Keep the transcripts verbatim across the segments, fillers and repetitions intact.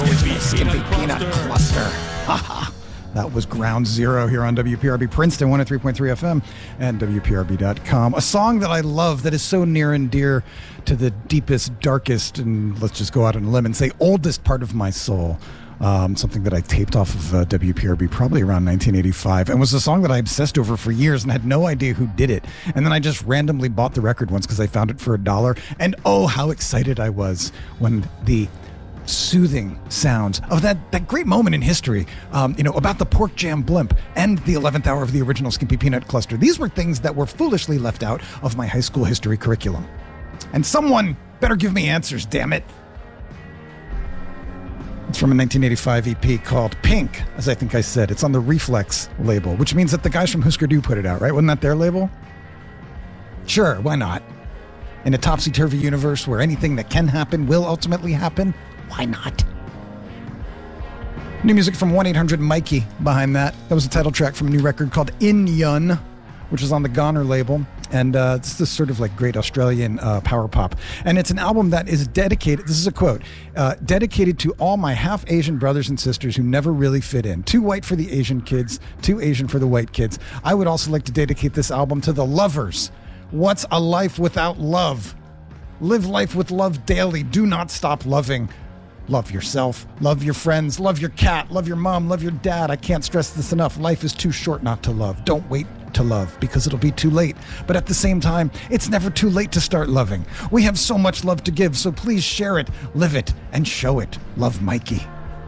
Skimpy Peanut Cluster. Haha. That was Ground Zero here on W P R B Princeton, one oh three point three F M and W P R B dot com. A song that I love that is so near and dear to the deepest, darkest, and let's just go out on a limb and say oldest part of my soul. Um, something that I taped off of uh, W P R B probably around nineteen eighty-five, and was a song that I obsessed over for years and had no idea who did it. And then I just randomly bought the record once because I found it for a dollar. And oh, how excited I was when the soothing sounds of that, that great moment in history, um, you know, about the pork jam blimp and the eleventh hour of the original Skimpy Peanut Cluster. These were things that were foolishly left out of my high school history curriculum. And someone better give me answers, damn it. It's from a nineteen eighty-five E P called Pink, as I think I said. It's on the Reflex label, which means that the guys from Husker Du put it out, right? Wasn't that their label? Sure, why not? In a topsy-turvy universe where anything that can happen will ultimately happen, why not? New music from one eight hundred Mikey behind that. That was a title track from a new record called In Yun, which is on the Goner label. And uh, it's this sort of like great Australian uh, power pop. And it's an album that is dedicated, this is a quote, uh, dedicated to all my half Asian brothers and sisters who never really fit in. Too white for the Asian kids, too Asian for the white kids. I would also like to dedicate this album to the lovers. What's a life without love? Live life with love daily. Do not stop loving. Love yourself, love your friends, love your cat, love your mom, love your dad. I can't stress this enough. Life is too short not to love. Don't wait to love because it'll be too late. But at the same time, it's never too late to start loving. We have so much love to give, so please share it, live it, and show it. Love, Mikey.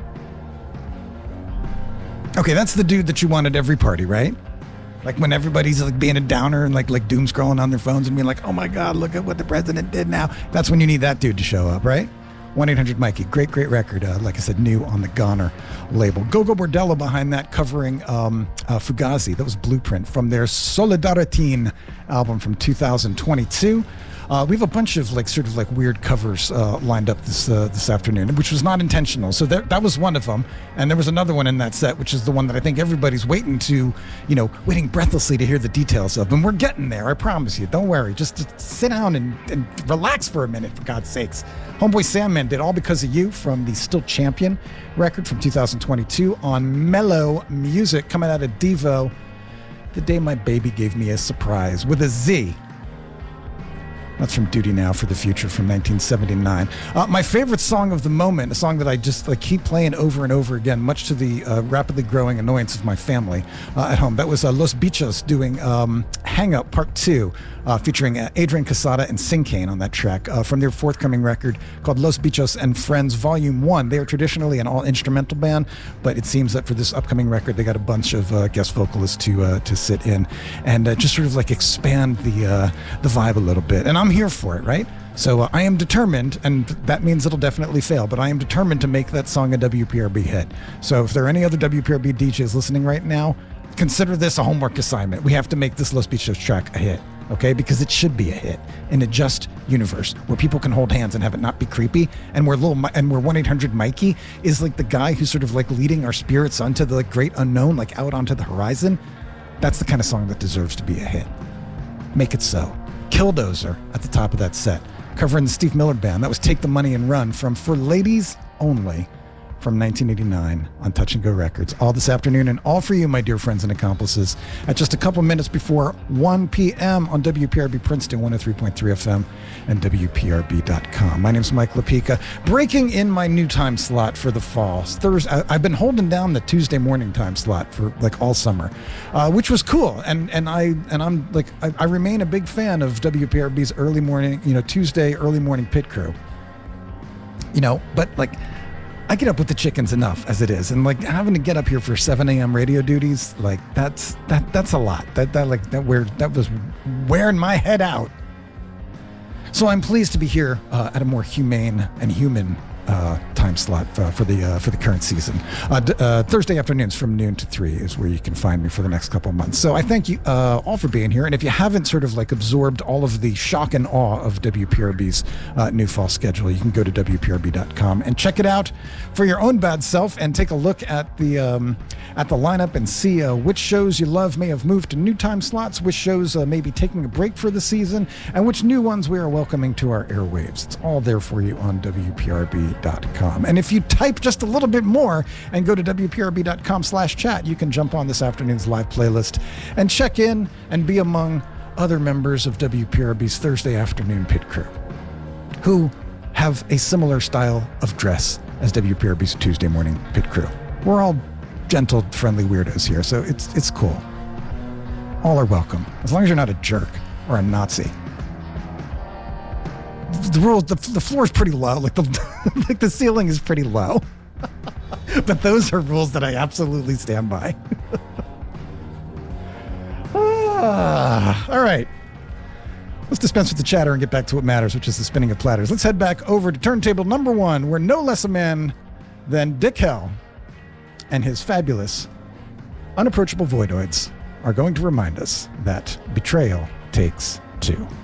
Okay, that's the dude that you want at every party, right? Like when everybody's like being a downer and like like doom scrolling on their phones and being like, oh my God, look at what the president did now. That's when you need that dude to show up, right? one eight hundred Mikey, great, great record. Uh, like I said, new on the Goner label. Gogo Bordello behind that, covering um, uh, Fugazi. That was Blueprint from their Solidaritine album from two thousand twenty-two. Uh, we have a bunch of like sort of like weird covers uh, lined up this uh, this afternoon, which was not intentional. So that that was one of them, and there was another one in that set, which is the one that I think everybody's waiting to, you know, waiting breathlessly to hear the details of. And we're getting there, I promise you. Don't worry, just, just sit down and, and relax for a minute, for God's sakes. Homeboy Sandman did All Because of You from the Still Champion record from two thousand twenty-two on Mellow Music, coming out of Devo. The Day My Baby Gave Me a Surprise with a Z. That's from Duty Now for the Future from nineteen seventy-nine. Uh, my favorite song of the moment, a song that I just like keep playing over and over again, much to the uh, rapidly growing annoyance of my family uh, at home. That was uh, Los Bichos doing um, Hang Up Part two, uh, featuring uh, Adrian Casada and Sing Kane on that track uh, from their forthcoming record called Los Bichos and Friends Volume one. They are traditionally an all-instrumental band, but it seems that for this upcoming record, they got a bunch of uh, guest vocalists to uh, to sit in and uh, just sort of like expand the uh, the vibe a little bit. And I'm here for it, right? So uh, I am determined, and that means it'll definitely fail, but I am determined to make that song a W P R B hit. So if there are any other W P R B D Js listening right now, consider this a homework assignment. We have to make this Los Bichos track a hit, okay? Because it should be a hit in a just universe where people can hold hands and have it not be creepy, and where little and where one eight hundred Mikey is like the guy who's sort of like leading our spirits onto the like great unknown, like out onto the horizon. That's the kind of song that deserves to be a hit. Make it so. Killdozer at the top of that set, covering the Steve Miller Band. That was Take the Money and Run from For Ladies Only from nineteen eighty-nine on Touch and Go Records. All this afternoon, and all for you, my dear friends and accomplices, at just a couple minutes before one p.m. on W P R B Princeton, one oh three point three F M and W P R B dot com. My name's Mike LaPica, breaking in my new time slot for the fall. It's Thursday. I've been holding down the Tuesday morning time slot for like all summer, uh, which was cool. And and I and I'm like I, I remain a big fan of W P R B's early morning, you know, Tuesday early morning pit crew. You know, but like, I get up with the chickens enough as it is, and like having to get up here for seven a.m. radio duties, like that's that that's a lot. That that like that weird that was wearing my head out. So I'm pleased to be here uh, at a more humane and human uh, time slot uh, for the uh, for the current season. Uh, d- uh, Thursday afternoons from noon to three is where you can find me for the next couple of months. So I thank you uh, all for being here. And if you haven't sort of like absorbed all of the shock and awe of W P R B's uh, new fall schedule, you can go to W P R B dot com and check it out for your own bad self and take a look at the um, at the lineup and see uh, which shows you love may have moved to new time slots, which shows uh, may be taking a break for the season, and which new ones we are welcoming to our airwaves. It's all there for you on W P R B dot com. com. And if you type just a little bit more and go to W P R B dot com slash chat, you can jump on this afternoon's live playlist and check in and be among other members of W P R B's Thursday afternoon pit crew who have a similar style of dress as W P R B's Tuesday morning pit crew. We're all gentle, friendly weirdos here, so it's it's cool. All are welcome, as long as you're not a jerk or a Nazi. The rules, the, the floor is pretty low, like the like the ceiling is pretty low. But those are rules that I absolutely stand by. ah, all right. Let's dispense with the chatter and get back to what matters, which is the spinning of platters. Let's head back over to turntable number one, where no less a man than Dick Hell and his fabulous, unapproachable voidoids are going to remind us that betrayal takes two.